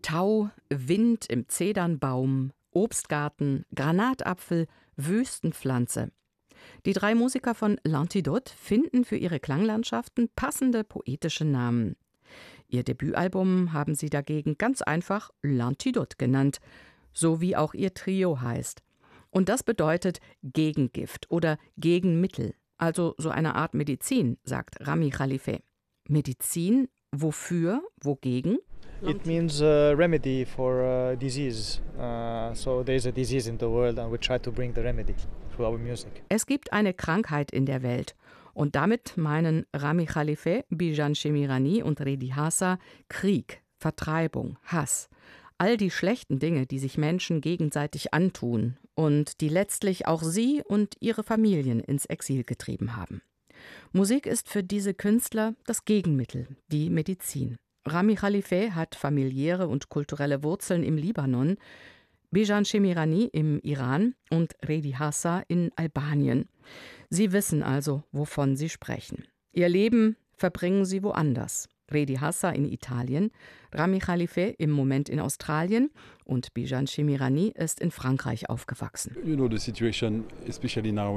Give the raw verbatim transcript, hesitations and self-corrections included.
Tau, Wind im Zedernbaum, Obstgarten, Granatapfel, Wüstenpflanze. Die drei Musiker von L'Antidote finden für ihre Klanglandschaften passende poetische Namen. Ihr Debütalbum haben sie dagegen ganz einfach L'Antidote genannt, so wie auch ihr Trio heißt. Und das bedeutet Gegengift oder Gegenmittel, also so eine Art Medizin, sagt Rami Khalife. Medizin, wofür, wogegen? It means a remedy for a disease. Uh, so there is a disease in the world and we try to bring the remedy through our music. Es gibt eine Krankheit in der Welt. Und damit meinen Rami Khalife, Bijan Shemirani und Redi Hassa Krieg, Vertreibung, Hass. All die schlechten Dinge, die sich Menschen gegenseitig antun und die letztlich auch sie und ihre Familien ins Exil getrieben haben. Musik ist für diese Künstler das Gegenmittel, die Medizin. Rami Khalife hat familiäre und kulturelle Wurzeln im Libanon, Bijan Shemirani im Iran und Redi Hassa in Albanien. Sie wissen also, wovon sie sprechen. Ihr Leben verbringen sie woanders. Redi Hassa in Italien, Rami Khalife im Moment in Australien und Bijan Shemirani ist in Frankreich aufgewachsen. You know the situation, especially now